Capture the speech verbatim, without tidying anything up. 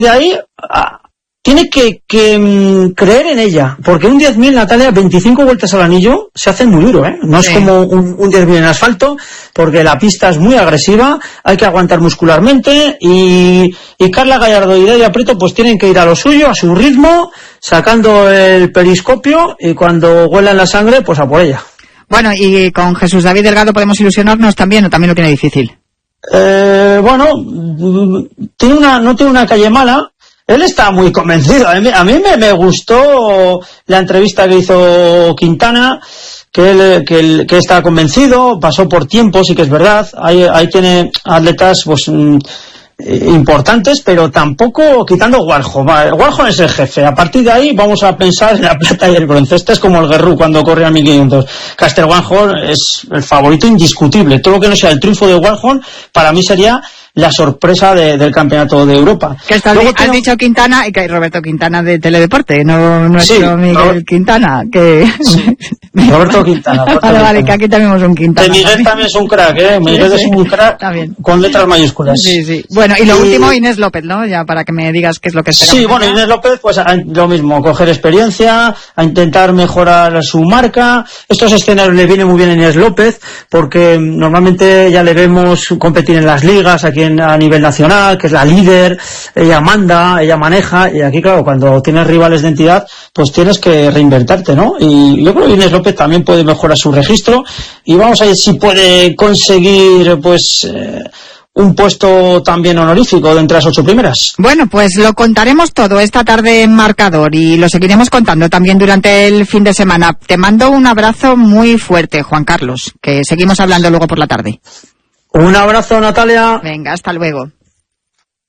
de ahí a, tiene que, que um, creer en ella, porque un diez mil, Natalia, veinticinco vueltas al anillo se hace muy duro, ¿eh? No sí. es como un, un diez mil en asfalto, porque la pista es muy agresiva, hay que aguantar muscularmente, y, y Carla Gallardo y Idalia Prieto pues tienen que ir a lo suyo, a su ritmo, sacando el periscopio, y cuando huelan la sangre, pues a por ella. Bueno, y con Jesús David Delgado podemos ilusionarnos también, o también lo tiene difícil. Eh, bueno, tiene una, no tiene una calle mala. Él está muy convencido. A mí, a mí me, me gustó la entrevista que hizo Quintana, que él, que él que está convencido, pasó por tiempo, sí que es verdad. Ahí, ahí tiene atletas pues mm, importantes, pero tampoco quitando Warhol. Warhol es el jefe. A partir de ahí vamos a pensar en la plata y el bronce. Este es como el Guerrero cuando corre a mil quinientos. Caster Warhol es el favorito indiscutible. Todo lo que no sea el triunfo de Warhol, para mí sería la sorpresa de, del campeonato de Europa. Que está, Luego, has tengo... dicho Quintana, y que hay Roberto Quintana de Teledeporte, no nuestro sí, Miguel Robert... Quintana, que... Sí. Roberto Quintana. Roberto vale, vale, Quintana. Que aquí tenemos un Quintana. Que Miguel también es un crack, ¿eh? Miguel sí, sí. es un crack también. Con letras mayúsculas. Sí, sí. Bueno, y lo y... último, Inés López, ¿no? Ya para que me digas qué es lo que esperamos. Sí, bueno, Inés López, pues a, lo mismo, coger experiencia, a intentar mejorar su marca. Estos escenarios le vienen muy bien a Inés López, porque normalmente ya le vemos competir en las ligas, aquí en, a nivel nacional, que es la líder, ella manda, ella maneja, y aquí claro, cuando tienes rivales de entidad, pues tienes que reinventarte, ¿no? Y yo creo que Inés López también puede mejorar su registro, y vamos a ver si puede conseguir, pues, eh, un puesto también honorífico de entre las ocho primeras. Bueno, pues lo contaremos todo esta tarde en Marcador, y lo seguiremos contando también durante el fin de semana. Te mando un abrazo muy fuerte, Juan Carlos, que seguimos hablando luego por la tarde. Un abrazo, Natalia. Venga, hasta luego.